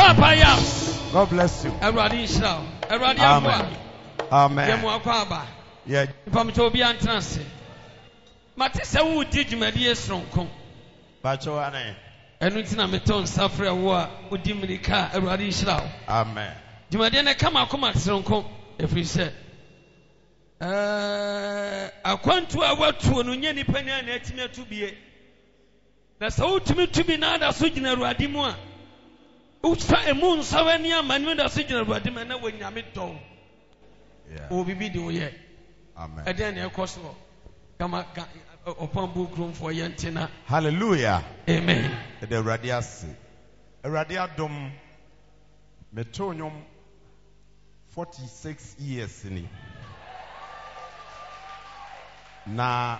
Papa Yams. God bless you. Everybody shout. Everybody Amen. Amen. Yamuakwaba. Yeah. From Toby and Transi. Matissa would did you media strong. Bachoane. And it's not a ton suffer war with Diminica. Everybody shout. Amen. Jumadena come out strong. If we said, I want to our two and any penny and etime to be. That's all to me to be now. That's what you know, Radimoa. Usta a moon, Savania, Manuel, Signal Radimana, when you meet Tom. Oh, we be do ye. Amen. And then, of course, come upon book room for Yantina. Hallelujah. Amen. The radiasi. A radiadom metonium 46 years in it. Na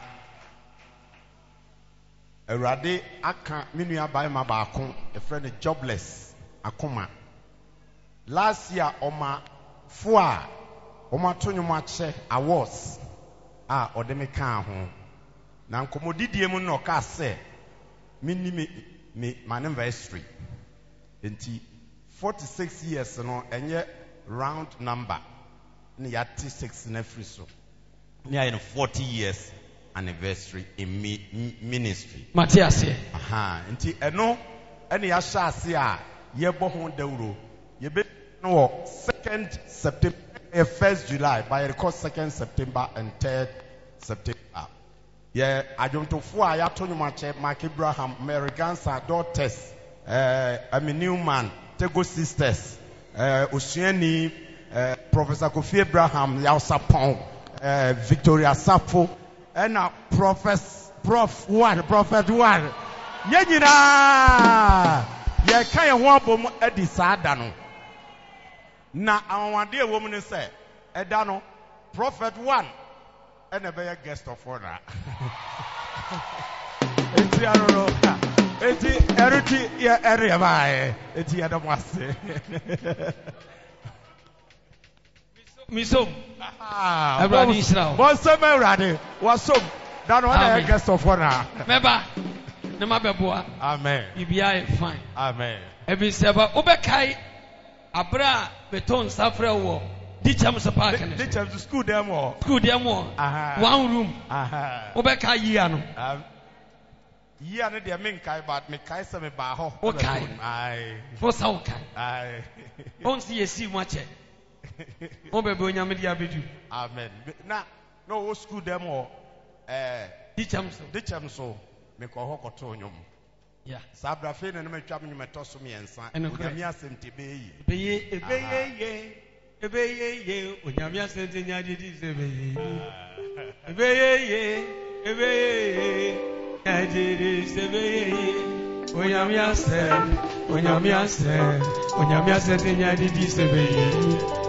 Erade aka minua by my baako a friend jobless akoma. Last year oma foa oma tonyo mache awards odeme ka ho. Na nkomodidie mu no ka se minni me anniversary. Enti 46 years no enye round number. Ni yati 6 na free so. Near 40 years anniversary in ministry. Matthias. Aha. Nti eno ene ya shase a ye bo ho dawro. Ye be no 2nd September 1st July by record 2nd September and 3rd September. Ye ajontofo a ya tonyo che Mark Abraham, Mary Gansa daughters, Newman, Tego sisters, Osuani, Professor Kofi Abraham, Yausapon, Victoria Sappho, and Prophet one. Yenina, ye kaya wabom edi sadano. Na our dear woman say, Edano, Prophet one, and a better guest of honor. Eti eriti ya area bae, eti adamwase. Misom. Everybody is now. Bosom everybody. Wasom. That one a guest of honor. Remember, Nemabeboa. Amen. Ibia fine. Amen. Every seven. Obekai Abra Beton Safra war. Dicham Park. Dicham school them all. School them all. 1 room. Obekai Yiano. Yiano de Minkai, but me Kaisa me Baho. Okay. Aye. For Saukai. Aye. Don't see much. Amen. Now, no school them all. Dicham so. Me call Hokotonium. Yeah. Sabra Fin and me traveling my tossum and son. And Ugamia sent be. Ugamia sent in Yadis. Unyamia said,